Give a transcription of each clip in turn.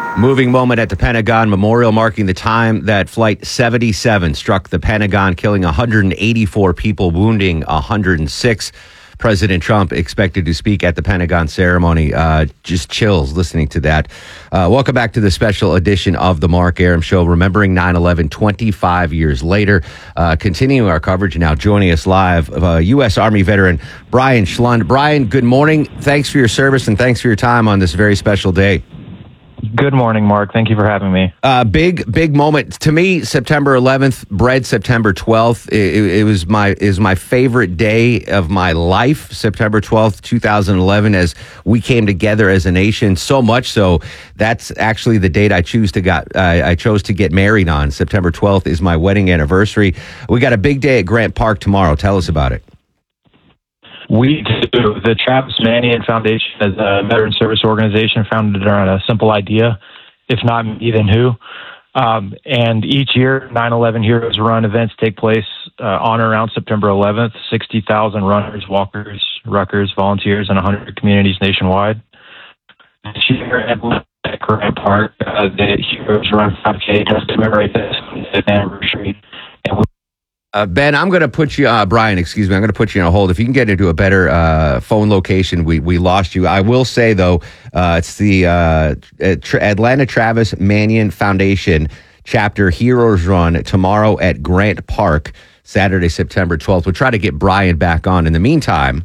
Moving moment at the Pentagon Memorial marking the time that Flight 77 struck the Pentagon, killing 184 people, wounding 106. President Trump expected to speak at the Pentagon ceremony. Just chills listening to that. Welcome back to the special edition of the Mark Arum Show, remembering 9/11 25 years later. Continuing our coverage now, joining us live, U.S. Army veteran Brian Schlund. Brian, good morning. Thanks for your service and thanks for your time on this very special day. Good morning, Mark. Thank you for having me. Big moment to me. September 11th, bred September 12th. It was my favorite day of my life. September 12th, 2011, as we came together as a nation. So much so that's actually the date I chose to get married on. September 12th is my wedding anniversary. We got a big day at Grant Park tomorrow. Tell us about it. We do. The Travis Manion Foundation is a veteran service organization founded around a simple idea, if not me, then who? And each year, 9/11 Heroes Run events take place on or around September 11th. 60,000 runners, walkers, ruckers, volunteers in 100 communities nationwide. This year at Grant Park, the Heroes Run 5K has to commemorate this 25th anniversary. And Ben, I'm going to put you, Brian, excuse me, I'm going to put you on a hold. If you can get into a better phone location, we lost you. I will say, though, it's the Atlanta Travis Manion Foundation chapter Heroes Run tomorrow at Grant Park, Saturday, September 12th. We'll try to get Brian back on. In the meantime,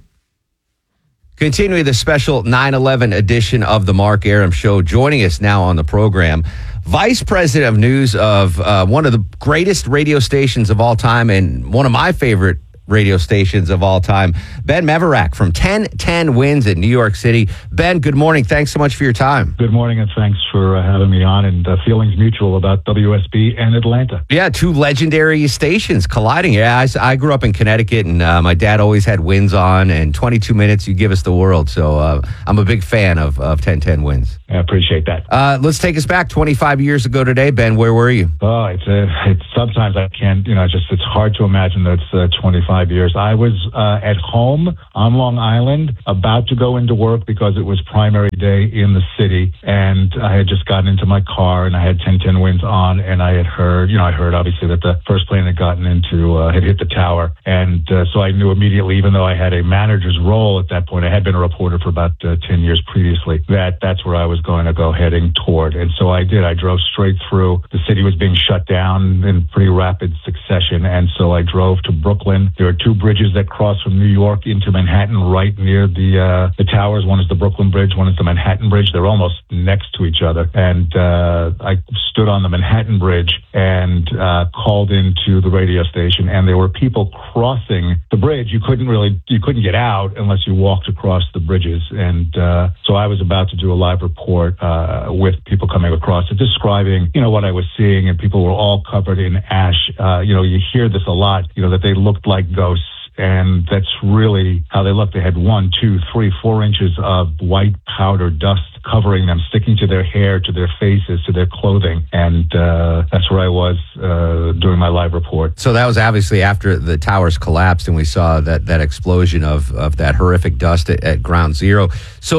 continuing the special 9/11 edition of the Mark Arum Show, joining us now on the program, Vice President of News of one of the greatest radio stations of all time and one of my favorite radio stations of all time, Ben Meverak from 1010 Wins in New York City. Ben, good morning. Thanks so much for your time. Good morning, and thanks for having me on, and feelings mutual about WSB and Atlanta. Yeah, two legendary stations colliding. Yeah, I grew up in Connecticut, and my dad always had Wins on, and 22 minutes, you give us the world. So I'm a big fan of 1010 Wins. I appreciate that. Let's take us back 25 years ago today. Ben, where were you? Oh, it's sometimes I can't, it's hard to imagine that it's 25 years. I was at home on Long Island, about to go into work because it was primary day in the city, and I had just gotten into my car and I had 1010 Wins on, and I had heard, I heard obviously that the first plane had gotten into, had hit the tower, and so I knew immediately, even though I had a manager's role at that point, I had been a reporter for about 10 years previously, that's where I was going to go heading toward, and so I did. I drove straight through. The city was being shut down in pretty rapid succession, and so I drove to Brooklyn. There are two bridges that cross from New York into Manhattan right near the towers. One is the Brooklyn Bridge, one is the Manhattan Bridge. They're almost next to each other. And I stood on the Manhattan Bridge and called into the radio station, and there were people crossing the bridge. You couldn't get out unless you walked across the bridges. And so I was about to do a live report with people coming across it, describing, what I was seeing, and people were all covered in ash. You hear this a lot, that they looked like ghosts. And that's really how they look. They had 1, 2, 3, 4 inches of white powder dust covering them, sticking to their hair, to their faces, to their clothing. And that's where I was doing my live report. So that was obviously after the towers collapsed and we saw that explosion of that horrific dust at Ground Zero. So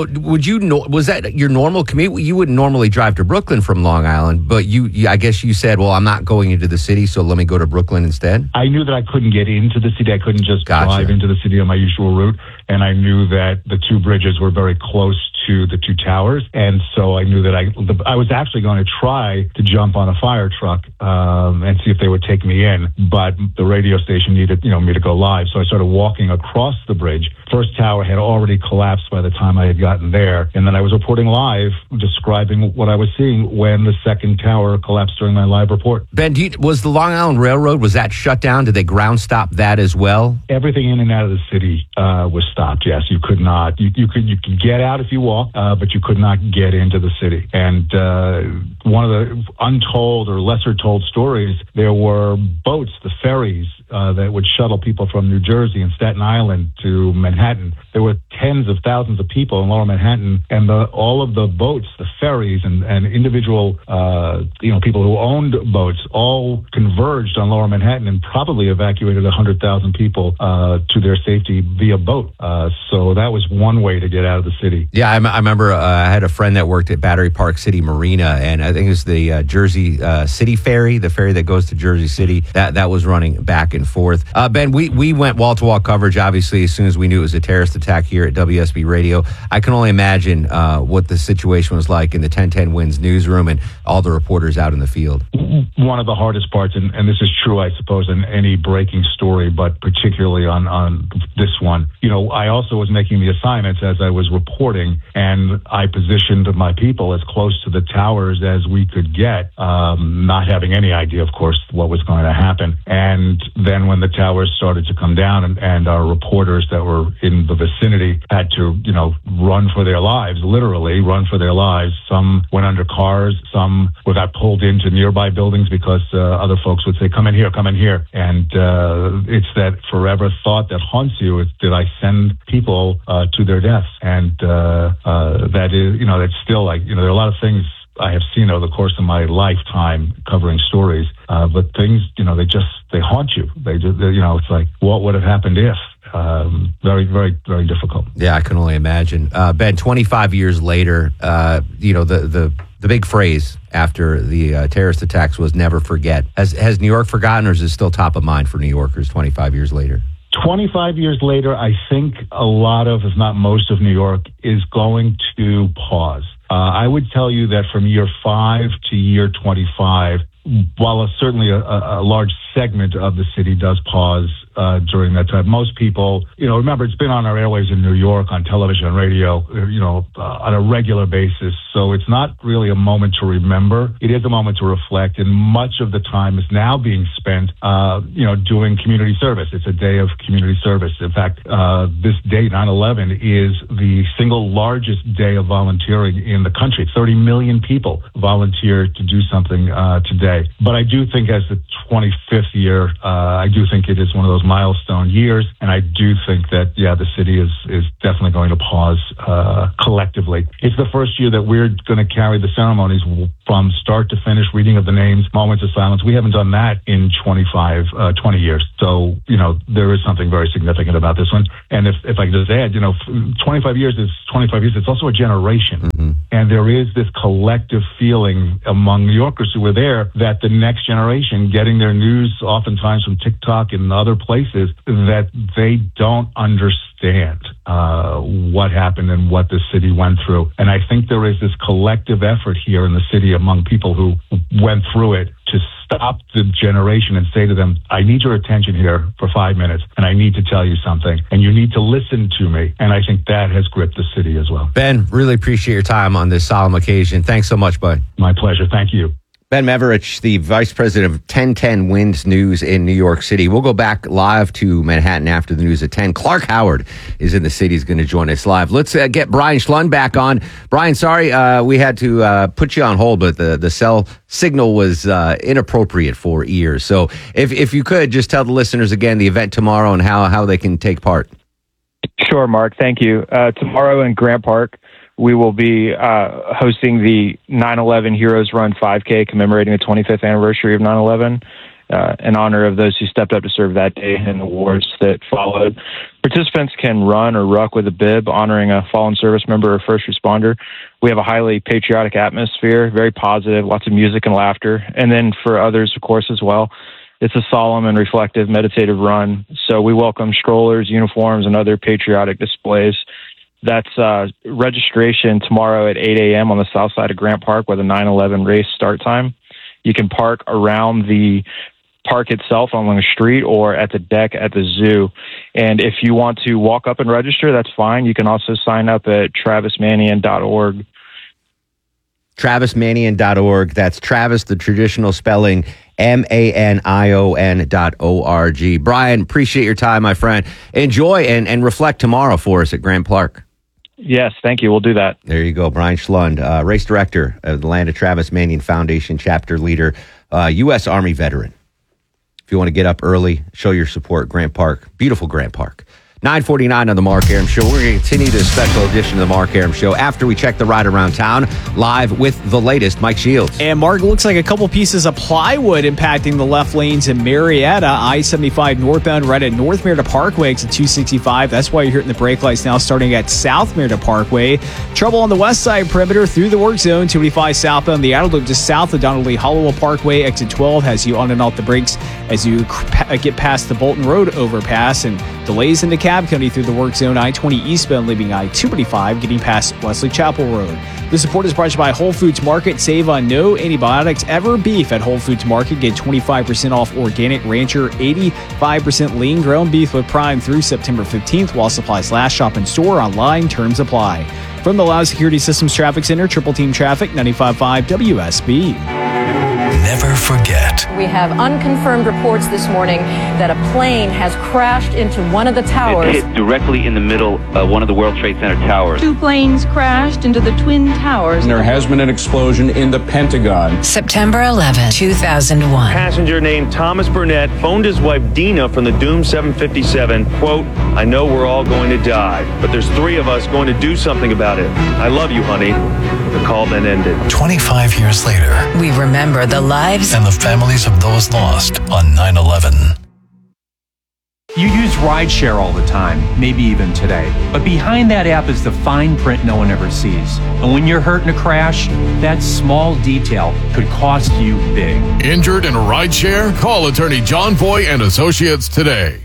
was that your normal commute? You wouldn't normally drive to Brooklyn from Long Island, but you I guess you said, well, I'm not going into the city, so let me go to Brooklyn instead? I knew that I couldn't get into the city. I couldn't just drive into the city on my usual route. And I knew that the two bridges were very close to the two towers. And so I knew that I was actually going to try to jump on a fire truck and see if they would take me in. But the radio station needed, me to go live. So I started walking across the bridge. First tower had already collapsed by the time I had gotten there. And then I was reporting live, describing what I was seeing when the second tower collapsed during my live report. Ben, was the Long Island Railroad, was that shut down? Did they ground stop that as well? Everything in and out of the city was stopped. Yes, you could not. You could get out if you walked, but you could not get into the city. And one of the untold or lesser told stories, there were boats, the ferries that would shuttle people from New Jersey and Staten Island to Manhattan. There were tens of thousands of people in Lower Manhattan, and all of the boats, the ferries, and individual people who owned boats all converged on Lower Manhattan and probably evacuated 100,000 people to their safety via boat. So that was one way to get out of the city. Yeah, I I remember I had a friend that worked at Battery Park City Marina, and I think it was the Jersey City Ferry, the ferry that goes to Jersey City, that was running back and forth. Ben, we went wall-to-wall coverage, obviously, as soon as we knew it was a terrorist attack here at WSB Radio. I can only imagine what the situation was like in the 1010 Wins newsroom and all the reporters out in the field. One of the hardest parts, and this is true, I suppose, in any breaking story, but particularly on this one, I also was making the assignments as I was reporting, and I positioned my people as close to the towers as we could get, not having any idea, of course, what was going to happen. And then when the towers started to come down and our reporters that were in the vicinity had to, run for their lives, literally run for their lives. Some went under cars, some got pulled into nearby buildings because other folks would say, come in here. And it's that forever thought that haunts you, did I send people to their deaths? And that is, that's still like, there are a lot of things I have seen over the course of my lifetime covering stories, but things, they haunt you. It's like, what would have happened if? Very, very, very difficult. Yeah, I can only imagine. Ben, 25 years later, the big phrase after the terrorist attacks was never forget. Has New York forgotten, or is it still top of mind for New Yorkers 25 years later? 25 years later, I think a lot of, if not most of New York is going to pause. I would tell you that from year 5 to year 25, while certainly a large segment of the city does pause during that time, most people, remember, it's been on our airwaves in New York, on television and radio, on a regular basis. So it's not really a moment to remember. It is a moment to reflect, and much of the time is now being spent, doing community service. It's a day of community service. In fact, this date, 9/11, is the single largest day of volunteering in the country. 30 million people volunteer to do something today. But I do think as the 25th year, I do think it is one of those milestone years, and I do think that, the city is definitely going to pause collectively. It's the first year that we're going to carry the ceremonies from start to finish, reading of the names, moments of silence. We haven't done that in 20 years. So, there is something very significant about this one. And if I could just add, 25 years is 25 years. It's also a generation. Mm-hmm. And there is this collective feeling among New Yorkers who were there that the next generation, getting their news oftentimes from TikTok and other places, that they don't understand what happened and what the city went through. And I think there is this collective effort here in the city among people who went through it to stop the generation and say to them, I need your attention here for 5 minutes, and I need to tell you something, and you need to listen to me. And I think that has gripped the city as well. Ben, really appreciate your time on this solemn occasion. Thanks so much, bud. My pleasure. Thank you. Ben Maverich, the vice president of 1010 Wins News in New York City. We'll go back live to Manhattan after the news at 10. Clark Howard is in the city. He's going to join us live. Let's get Brian Schlund back on. Brian, sorry we had to put you on hold, but the cell signal was inappropriate for ears. So if you could, just tell the listeners again the event tomorrow and how they can take part. Sure, Mark. Thank you. Tomorrow in Grant Park, we will be hosting the 9/11 Heroes Run 5K, commemorating the 25th anniversary of 9/11, in honor of those who stepped up to serve that day and the wars that followed. Participants can run or ruck with a bib, honoring a fallen service member or first responder. We have a highly patriotic atmosphere, very positive, lots of music and laughter. And then for others, of course, as well, it's a solemn and reflective meditative run. So we welcome strollers, uniforms, and other patriotic displays. That's registration tomorrow at 8 a.m. on the south side of Grant Park with a 9/11 race start time. You can park around the park itself along the street or at the deck at the zoo. And if you want to walk up and register, that's fine. You can also sign up at travismanian.org. TravisManian.org. That's Travis, the traditional spelling, MANION.org. Brian, appreciate your time, my friend. Enjoy and reflect tomorrow for us at Grant Park. Yes, thank you. We'll do that. There you go. Brian Schlund, race director of the Land of Travis Manion Foundation, chapter leader, U.S. Army veteran. If you want to get up early, show your support, Grant Park, beautiful Grant Park. 9:49 on the Mark Arum Show. We're going to continue this special edition of the Mark Arum Show after we check the ride around town, live with the latest Mike Shields. And Mark, looks like a couple pieces of plywood impacting the left lanes in Marietta. I-75 northbound right at North Marietta Parkway exit 265. That's why you're hitting the brake lights now, starting at South Marietta Parkway. Trouble on the west side perimeter through the work zone. 285 southbound the outer loop just south of Donald Lee Hollowell Parkway. Exit 12 has you on and off the brakes as you get past the Bolton Road overpass, and delays into Cab County through the work zone. I-20 eastbound leaving I-285 getting past Wesley Chapel Road. The support is brought to you by Whole Foods Market. Save on no antibiotics ever beef at Whole Foods Market. Get 25% off organic Rancher, 85% lean ground beef with Prime through September 15th while supplies last. Shop in store, online, terms apply. From the Loud Security Systems Traffic Center, Triple Team Traffic, 95.5 WSB. Never forget. We have unconfirmed reports this morning that a plane has crashed into one of the towers. It hit directly in the middle of one of the World Trade Center towers. 2 planes crashed into the Twin Towers. There has been an explosion in the Pentagon. September 11, 2001. Passenger named Thomas Burnett phoned his wife Dina from the Doom 757, quote, "I know we're all going to die, but there's 3 of us going to do something about it. I love you, honey." The call then ended. 25 years later, We remember the lives and the families of those lost on 9/11. You use rideshare all the time, maybe even today. But behind that app is the fine print no one ever sees. And when you're hurt in a crash, that small detail could cost you big. Injured in a rideshare? Call attorney John Foy and Associates today.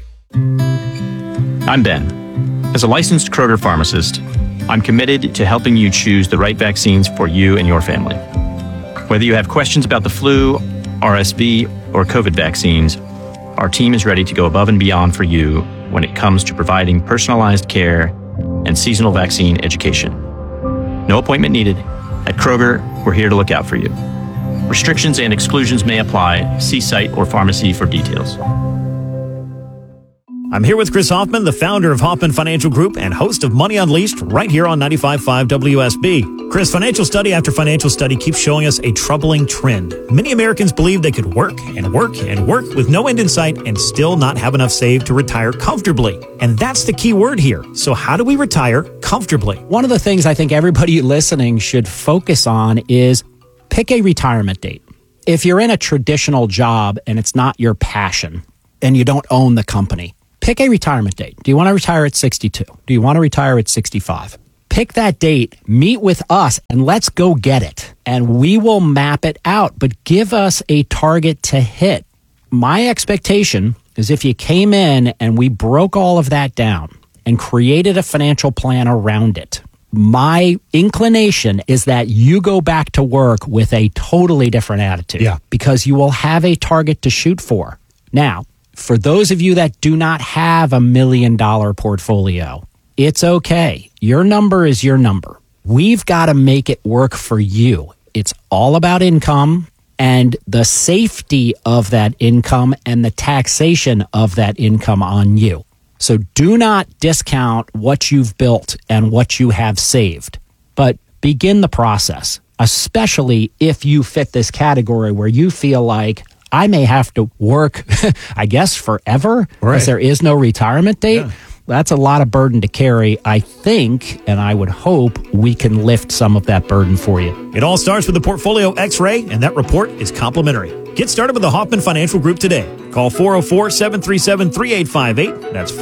I'm Ben. As a licensed Kroger pharmacist, I'm committed to helping you choose the right vaccines for you and your family. Whether you have questions about the flu, RSV, or COVID vaccines, our team is ready to go above and beyond for you when it comes to providing personalized care and seasonal vaccine education. No appointment needed. At Kroger, we're here to look out for you. Restrictions and exclusions may apply. See site or pharmacy for details. I'm here with Chris Hoffman, the founder of Hoffman Financial Group and host of Money Unleashed right here on 95.5 WSB. Chris, financial study after financial study keeps showing us a troubling trend. Many Americans believe they could work and work and work with no end in sight and still not have enough saved to retire comfortably. And that's the key word here. So how do we retire comfortably? One of the things I think everybody listening should focus on is pick a retirement date. If you're in a traditional job and it's not your passion and you don't own the company, pick a retirement date. Do you want to retire at 62? Do you want to retire at 65? Pick that date, meet with us, and let's go get it. And we will map it out, but give us a target to hit. My expectation is if you came in and we broke all of that down and created a financial plan around it, my inclination is that you go back to work with a totally different attitude. Yeah. Because you will have a target to shoot for. Now, for those of you that do not have $1 million portfolio, it's okay. Your number is your number. We've got to make it work for you. It's all about income and the safety of that income and the taxation of that income on you. So do not discount what you've built and what you have saved, but begin the process, especially if you fit this category where you feel like I may have to work, I guess, forever, because there is no retirement date. Yeah. That's a lot of burden to carry. I think, and I would hope, we can lift some of that burden for you. It all starts with the Portfolio X-Ray, and that report is complimentary. Get started with the Hoffman Financial Group today. Call 404-737-3858. That's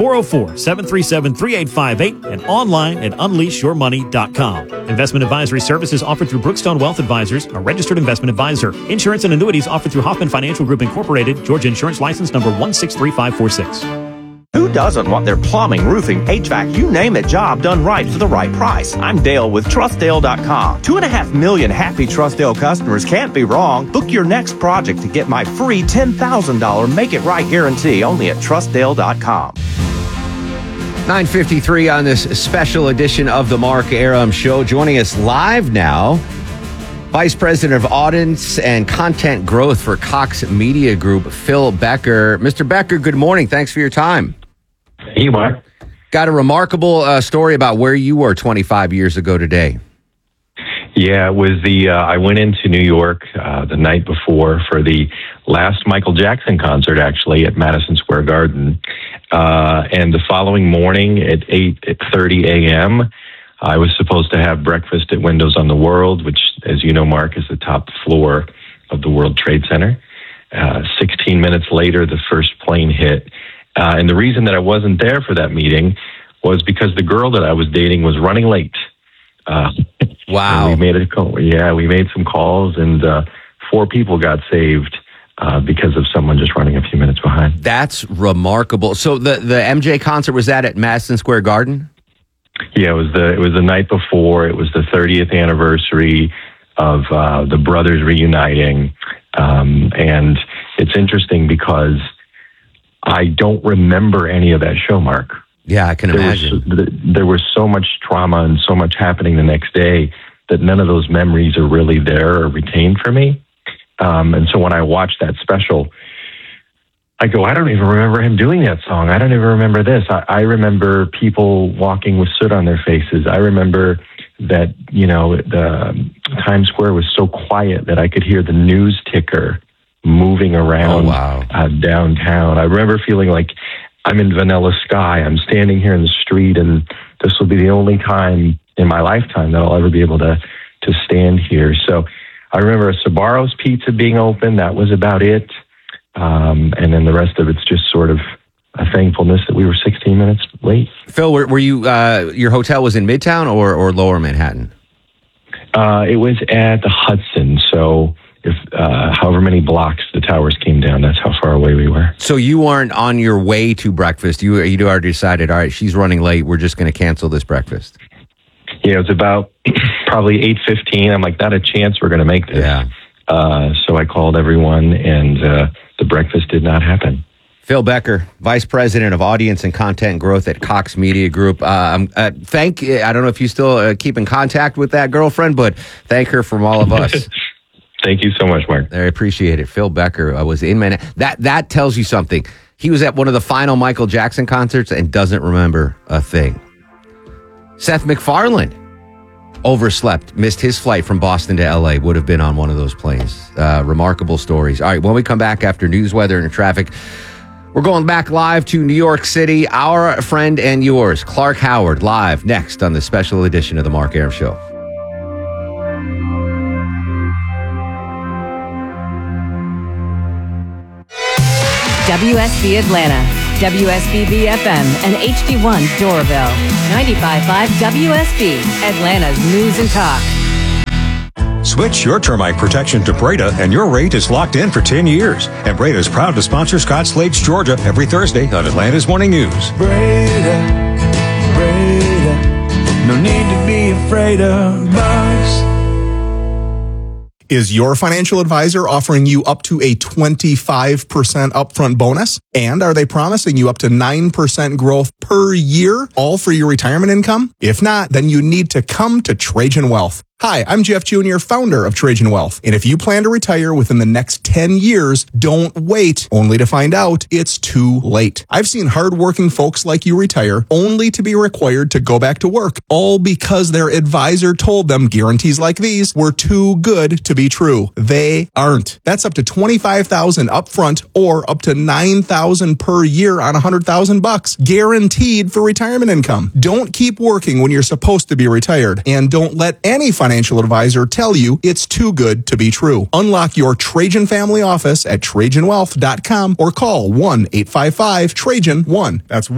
404-737-3858 and online at unleashyourmoney.com. Investment advisory services offered through Brookstone Wealth Advisors, a registered investment advisor. Insurance and annuities offered through Hoffman Financial Group Incorporated, Georgia Insurance License number 163546. Who doesn't want their plumbing, roofing, HVAC, you name it, job done right for the right price? I'm Dale with TrustDale.com. 2.5 million happy TrustDale customers can't be wrong. Book your next project to get my free $10,000 Make It Right guarantee only at TrustDale.com. 9:53 on this special edition of the Mark Arum Show. Joining us live now, Vice President of Audience and Content Growth for Cox Media Group, Phil Becker. Mr. Becker, good morning. Thanks for your time. Hey, Mark. Got a remarkable story about where you were 25 years ago today. Yeah, it was I went into New York the night before for the last Michael Jackson concert, actually, at Madison Square Garden. And the following morning at 8:30 a.m., I was supposed to have breakfast at Windows on the World, which, as you know, Mark, is the top floor of the World Trade Center. 16 minutes later, the first plane hit. And the reason that I wasn't there for that meeting was because the girl that I was dating was running late. Wow. We made some calls, and 4 people got saved because of someone just running a few minutes behind. That's remarkable. So the MJ concert, was that at Madison Square Garden? Yeah, it was the night before. It was the 30th anniversary of the brothers reuniting. And it's interesting because I don't remember any of that show, Mark. Yeah, I can imagine. There was so much trauma and so much happening the next day that none of those memories are really there or retained for me. And so when I watched that special, I go, I don't even remember him doing that song. I don't even remember this. I remember people walking with soot on their faces. I remember that, the Times Square was so quiet that I could hear the news ticker moving around downtown. I remember feeling like I'm in Vanilla Sky. I'm standing here in the street, and this will be the only time in my lifetime that I'll ever be able to stand here. So I remember a Sbarro's Pizza being open. That was about it. And then the rest of it's just sort of a thankfulness that we were 16 minutes late. Phil, were you, your hotel was in Midtown or Lower Manhattan? It was at the Hudson. So if however many blocks the towers came down, that's how far away we were. So you weren't on your way to breakfast. You'd already decided, all right, she's running late. We're just going to cancel this breakfast. Yeah, it was about probably 8:15. I'm like, not a chance we're going to make this. Yeah. So I called everyone, and the breakfast did not happen. Phil Becker, Vice President of Audience and Content Growth at Cox Media Group. I don't know if you still keep in contact with that girlfriend, but thank her from all of us. Thank you so much, Mark. I appreciate it. Phil Becker was in Manhattan. That tells you something. He was at one of the final Michael Jackson concerts and doesn't remember a thing. Seth MacFarlane overslept, missed his flight from Boston to LA, would have been on one of those planes. Remarkable stories. All right, when we come back after news, weather, and traffic, we're going back live to New York City. Our friend and yours, Clark Howard, live next on the special edition of The Mark Arum Show. WSB Atlanta, WSBB FM, and HD1 Doraville. 95.5 WSB, Atlanta's news and talk. Switch your termite protection to Breda, and your rate is locked in for 10 years. And Breda is proud to sponsor Scott Slade's Georgia every Thursday on Atlanta's Morning News. Breda, no need to be afraid of bugs. Is your financial advisor offering you up to a 25% upfront bonus? And are they promising you up to 9% growth per year, all for your retirement income? If not, then you need to come to Trajan Wealth. Hi, I'm Jeff Jr., founder of Trajan Wealth. And if you plan to retire within the next 10 years, don't wait, only to find out it's too late. I've seen hardworking folks like you retire only to be required to go back to work, all because their advisor told them guarantees like these were too good to be true. They aren't. That's up to $25,000 upfront or up to $9,000 per year on $100,000, guaranteed for retirement income. Don't keep working when you're supposed to be retired, and don't let any financial advisor tell you it's too good to be true. Unlock your Trajan family office at TrajanWealth.com or call 1-855-TRAJAN-1. That's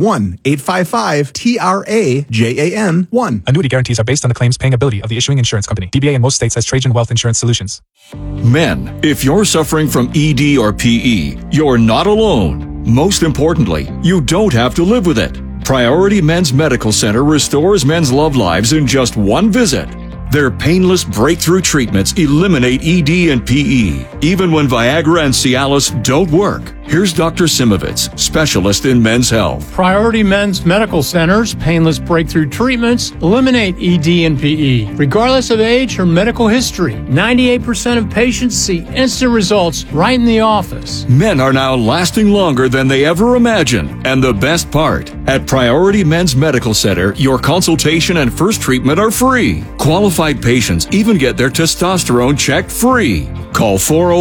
1-855-TRAJAN-1. Annuity guarantees are based on the claims paying ability of the issuing insurance company. DBA in most states has Trajan Wealth Insurance Solutions. Men, if you're suffering from ED or PE, you're not alone. Most importantly, you don't have to live with it. Priority Men's Medical Center restores men's love lives in just one visit. Their painless breakthrough treatments eliminate ED and PE, even when Viagra and Cialis don't work. Here's Dr. Simovitz, specialist in men's health. Priority Men's Medical Center's painless breakthrough treatments eliminate ED and PE, regardless of age or medical history. 98% of patients see instant results right in the office. Men are now lasting longer than they ever imagined. And the best part, at Priority Men's Medical Center, your consultation and first treatment are free. Qualified patients even get their testosterone checked free. Call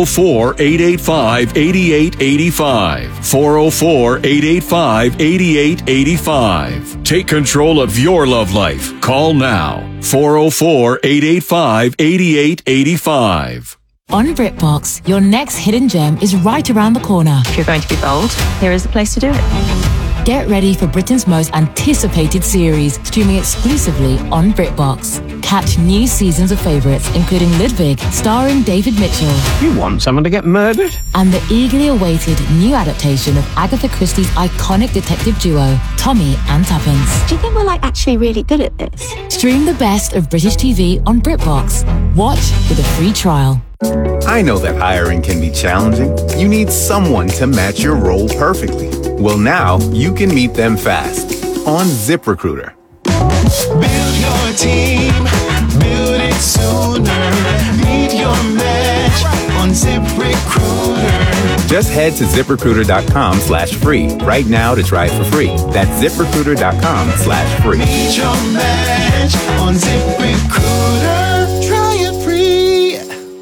404-885-8885. 404-885-8885. Take control of your love life. Call now. 404-885-8885. On BritBox, your next hidden gem is right around the corner. If you're going to be bold, here is the place to do it. Get ready for Britain's most anticipated series, streaming exclusively on BritBox. Catch new seasons of favourites, including Ludwig, starring David Mitchell. You want someone to get murdered? And the eagerly awaited new adaptation of Agatha Christie's iconic detective duo, Tommy and Tuppence. Do you think we're actually really good at this? Stream the best of British TV on BritBox. Watch with a free trial. I know that hiring can be challenging. You need someone to match your role perfectly. Well, now you can meet them fast on ZipRecruiter. Build your team, build it sooner. Meet your match on ZipRecruiter. Just head to ZipRecruiter.com/free right now to try it for free. That's ZipRecruiter.com/free. Meet your match on ZipRecruiter. Try it free.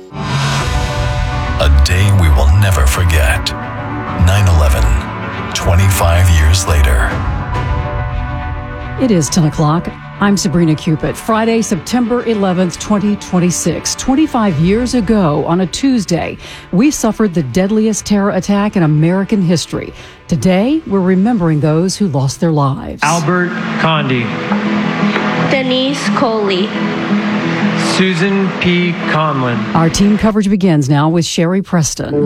A day we will never forget. 9/11, 25 years later. It is 10 o'clock. I'm Sabrina Cupid. Friday, September 11th, 2026. 25 years ago, on a Tuesday, we suffered the deadliest terror attack in American history. Today, we're remembering those who lost their lives. Albert Condi. Denise Coley. Susan P. Conlon. Our team coverage begins now with Sherry Preston.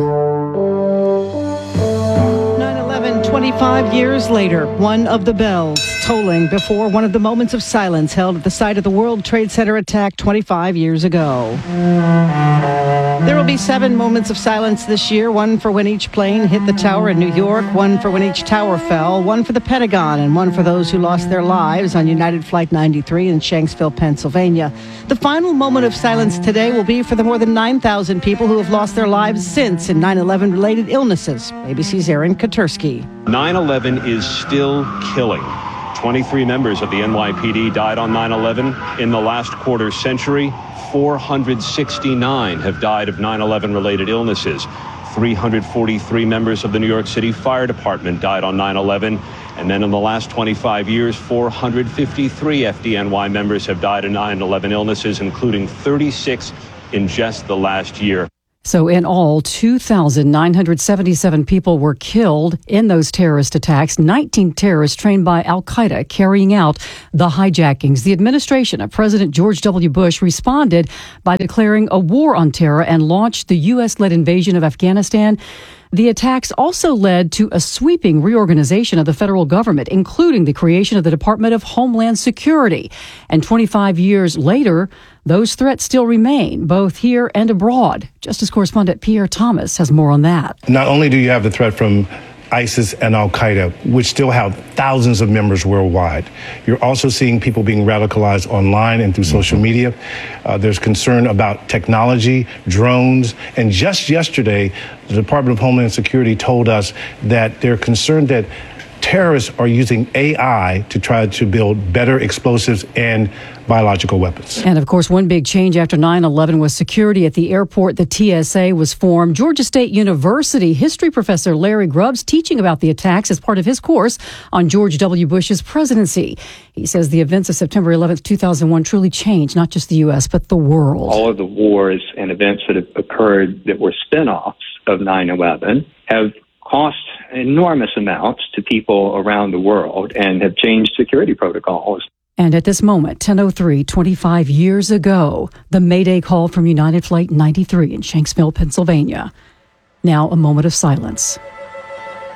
25 years later, one of the bells tolling before one of the moments of silence held at the site of the World Trade Center attack 25 years ago. There will be 7 moments of silence this year, one for when each plane hit the tower in New York, one for when each tower fell, one for the Pentagon, and one for those who lost their lives on United Flight 93 in Shanksville, Pennsylvania. The final moment of silence today will be for the more than 9,000 people who have lost their lives since in 9/11 related illnesses. ABC's Aaron Katersky. 9/11 is still killing. 23 members of the NYPD died on 9/11. In the last quarter century, 469 have died of 9/11 related illnesses. 343 members of the New York City Fire Department died on 9/11. And then in the last 25 years, 453 FDNY members have died of 9/11 illnesses, including 36 in just the last year. So in all, 2,977 people were killed in those terrorist attacks, 19 terrorists trained by al-Qaeda carrying out the hijackings. The administration of President George W. Bush responded by declaring a war on terror and launched the U.S.-led invasion of Afghanistan. The attacks also led to a sweeping reorganization of the federal government, including the creation of the Department of Homeland Security. And 25 years later, those threats still remain, both here and abroad. Justice Correspondent Pierre Thomas has more on that. Not only do you have the threat from ISIS and al-Qaeda, which still have thousands of members worldwide. You're also seeing people being radicalized online and through social media. There's concern about technology, drones, and just yesterday, the Department of Homeland Security told us that they're concerned that terrorists are using AI to try to build better explosives and biological weapons. And of course, one big change after 9/11 was security at the airport. The TSA was formed. Georgia State University history professor Larry Grubbs teaching about the attacks as part of his course on George W. Bush's presidency. He says the events of September 11th, 2001 truly changed not just the U.S., but the world. All of the wars and events that have occurred that were spinoffs of 9/11 have cost enormous amounts to people around the world and have changed security protocols. And at this moment, 10:03, 25 years ago, the Mayday call from United Flight 93 in Shanksville, Pennsylvania. Now a moment of silence.